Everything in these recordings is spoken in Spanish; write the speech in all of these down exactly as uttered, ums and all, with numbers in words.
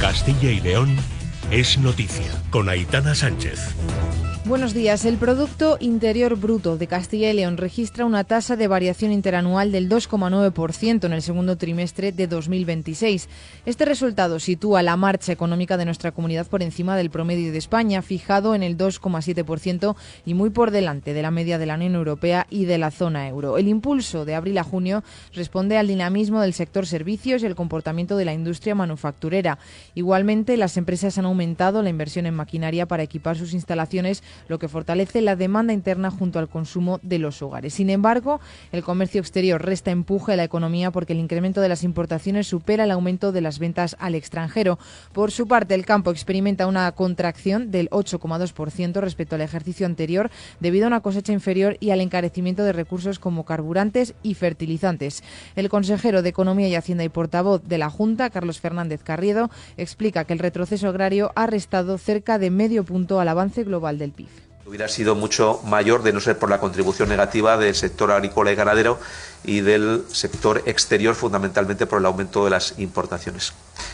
Castilla y León es noticia, con Aitana Sánchez. Buenos días. El Producto Interior Bruto de Castilla y León registra una tasa de variación interanual del dos coma nueve por ciento en el segundo trimestre de dos mil veintiséis. Este resultado sitúa la marcha económica de nuestra comunidad por encima del promedio de España, fijado en el dos coma siete por ciento y muy por delante de la media de la Unión Europea y de la zona euro. El impulso de abril a junio responde al dinamismo del sector servicios y el comportamiento de la industria manufacturera. Igualmente, las empresas han aumentado la inversión en maquinaria para equipar sus instalaciones, lo que fortalece la demanda interna junto al consumo de los hogares. Sin embargo, el comercio exterior resta empuje a la economía porque el incremento de las importaciones supera el aumento de las ventas al extranjero. Por su parte, el campo experimenta una contracción del ocho coma dos por ciento respecto al ejercicio anterior debido a una cosecha inferior y al encarecimiento de recursos como carburantes y fertilizantes. El consejero de Economía y Hacienda y portavoz de la Junta, Carlos Fernández Carriedo, explica que el retroceso agrario ha restado cerca de medio punto al avance global del P I B. Hubiera sido mucho mayor de no ser por la contribución negativa del sector agrícola y ganadero y del sector exterior, fundamentalmente por el aumento de las importaciones.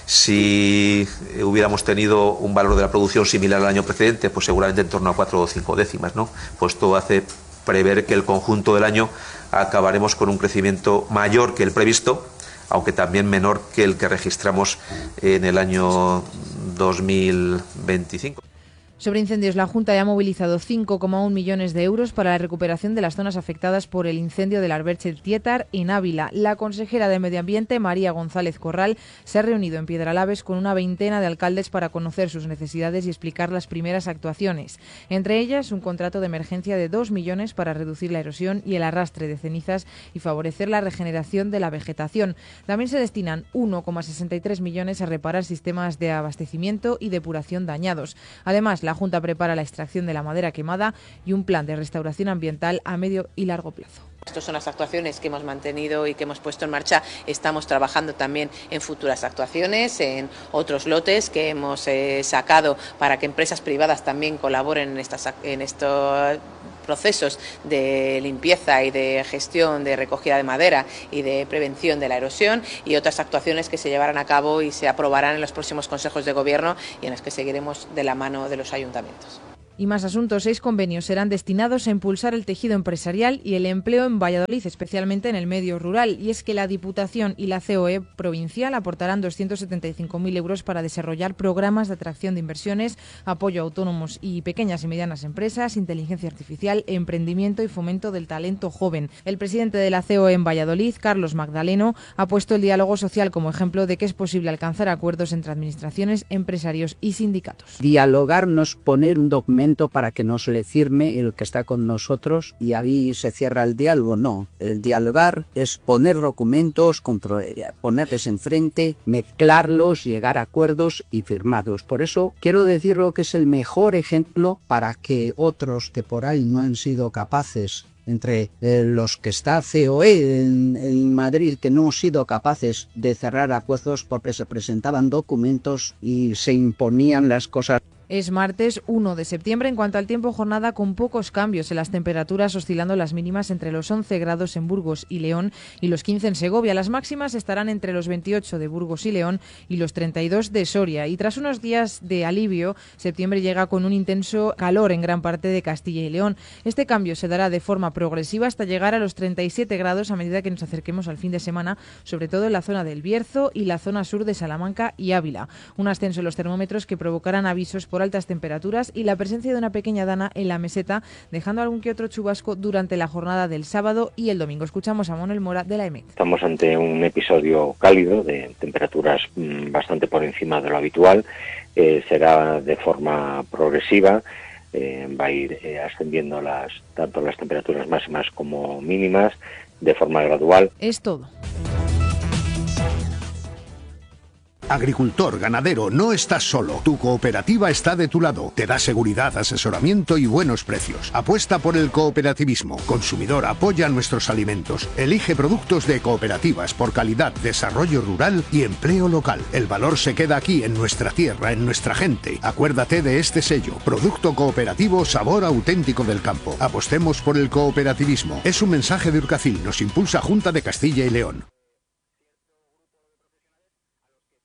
Si hubiéramos tenido un valor de la producción similar al año precedente, pues seguramente en torno a cuatro o cinco décimas, ¿no? Pues esto hace prever que el conjunto del año acabaremos con un crecimiento mayor que el previsto, aunque también menor que el que registramos en el año dos mil veinticinco. Sobre incendios, la Junta ya ha movilizado cinco coma uno millones de euros para la recuperación de las zonas afectadas por el incendio del Arberche Tietar en Ávila. La consejera de Medio Ambiente, María González Corral, se ha reunido en Piedralaves con una veintena de alcaldes para conocer sus necesidades y explicar las primeras actuaciones. Entre ellas, un contrato de emergencia de dos millones para reducir la erosión y el arrastre de cenizas y favorecer la regeneración de la vegetación. También se destinan uno coma sesenta y tres millones a reparar sistemas de abastecimiento y depuración dañados. Además, la La Junta prepara la extracción de la madera quemada y un plan de restauración ambiental a medio y largo plazo. Estas son las actuaciones que hemos mantenido y que hemos puesto en marcha. Estamos trabajando también en futuras actuaciones, en otros lotes que hemos eh, sacado para que empresas privadas también colaboren en, estas, en estos procesos de limpieza y de gestión de recogida de madera y de prevención de la erosión, y otras actuaciones que se llevarán a cabo y se aprobarán en los próximos consejos de gobierno y en las que seguiremos de la mano de los ayuntamientos. Y más asuntos. Seis convenios serán destinados a impulsar el tejido empresarial y el empleo en Valladolid, especialmente en el medio rural. Y es que la Diputación y la C O E provincial aportarán doscientos setenta y cinco mil euros para desarrollar programas de atracción de inversiones, apoyo a autónomos y pequeñas y medianas empresas, inteligencia artificial, emprendimiento y fomento del talento joven. El presidente de la C O E en Valladolid, Carlos Magdaleno, ha puesto el diálogo social como ejemplo de que es posible alcanzar acuerdos entre administraciones, empresarios y sindicatos. Dialogarnos, poner un documento para que nos le firme el que está con nosotros y ahí se cierra el diálogo. No, el dialogar es poner documentos, ponerles enfrente, mezclarlos, llegar a acuerdos y firmarlos. Por eso quiero decirlo que es el mejor ejemplo para que otros que por ahí no han sido capaces, entre eh, los que está C O E en, en Madrid, que no han sido capaces de cerrar acuerdos porque se presentaban documentos y se imponían las cosas. Es martes uno de septiembre. En cuanto al tiempo, jornada con pocos cambios en las temperaturas, oscilando las mínimas entre los once grados en Burgos y León y los quince en Segovia. Las máximas estarán entre los veintiocho de Burgos y León y los treinta y dos de Soria. Y tras unos días de alivio, septiembre llega con un intenso calor en gran parte de Castilla y León. Este cambio se dará de forma progresiva hasta llegar a los treinta y siete grados a medida que nos acerquemos al fin de semana, sobre todo en la zona del Bierzo y la zona sur de Salamanca y Ávila. Un ascenso en los termómetros que provocarán avisos por altas temperaturas y la presencia de una pequeña dana en la meseta, dejando algún que otro chubasco durante la jornada del sábado y el domingo. Escuchamos a Manuel Mora de la E M E C. Estamos ante un episodio cálido de temperaturas mmm, bastante por encima de lo habitual. Eh, será de forma progresiva. Eh, va a ir eh, ascendiendo las tanto las temperaturas máximas como mínimas de forma gradual. Es todo. Agricultor, ganadero, no estás solo. Tu cooperativa está de tu lado. Te da seguridad, asesoramiento y buenos precios. Apuesta por el cooperativismo. Consumidor, apoya nuestros alimentos. Elige productos de cooperativas por calidad, desarrollo rural y empleo local. El valor se queda aquí, en nuestra tierra, en nuestra gente. Acuérdate de este sello. Producto cooperativo, sabor auténtico del campo. Apostemos por el cooperativismo. Es un mensaje de Urcacil. Nos impulsa Junta de Castilla y León.